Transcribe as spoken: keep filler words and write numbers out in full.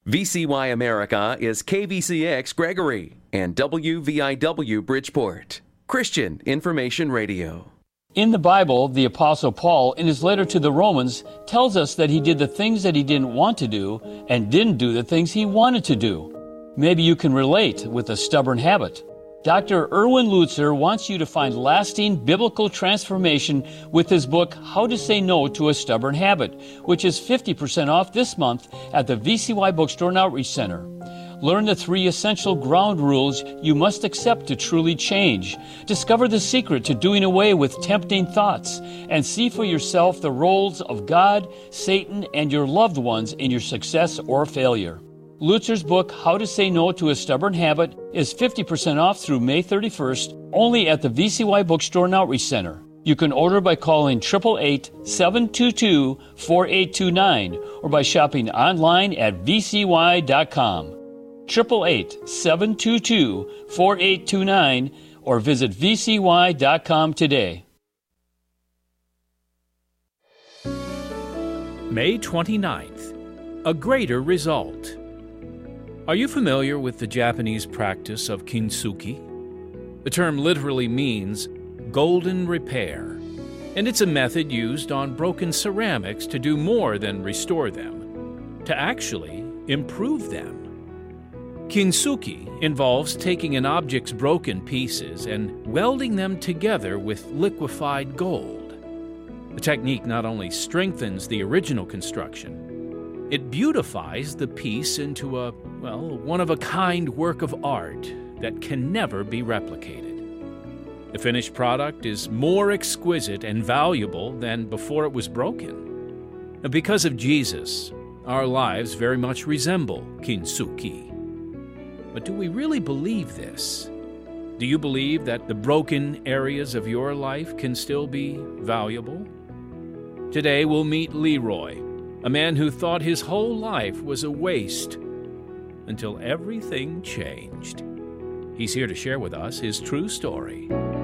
V C Y America is K V C X Gregory and W V I W Bridgeport. Christian Information Radio. In the Bible, the Apostle Paul, in his letter to the Romans, tells us that he did the things that he didn't want to do and didn't do the things he wanted to do. Maybe you can relate with a stubborn habit. Doctor Erwin Lutzer wants you to find lasting biblical transformation with his book, How to Say No to a Stubborn Habit, which is fifty percent off this month at the V C Y Bookstore and Outreach Center. Learn the three essential ground rules you must accept to truly change. Discover the secret to doing away with tempting thoughts, and see for yourself the roles of God, Satan, and your loved ones in your success or failure. Lutzer's book, How to Say No to a Stubborn Habit, is fifty percent off through May thirty-first, only at the V C Y Bookstore and Outreach Center. You can order by calling eight eight eight, seven two two, four eight two nine or by shopping online at v c y dot com. eight eight eight, seven two two, four eight two nine or visit v c y dot com today. May twenty-ninth, a greater result. Are you familiar with the Japanese practice of kintsugi? The term literally means golden repair, and it's a method used on broken ceramics to do more than restore them, to actually improve them. Kintsugi involves taking an object's broken pieces and welding them together with liquefied gold. The technique not only strengthens the original construction, it beautifies the piece into a, well, one-of-a-kind work of art that can never be replicated. The finished product is more exquisite and valuable than before it was broken. Because of Jesus, our lives very much resemble kintsugi. But do we really believe this? Do you believe that the broken areas of your life can still be valuable? Today we'll meet Leroy, a man who thought his whole life was a waste until everything changed. He's here to share with us his true story.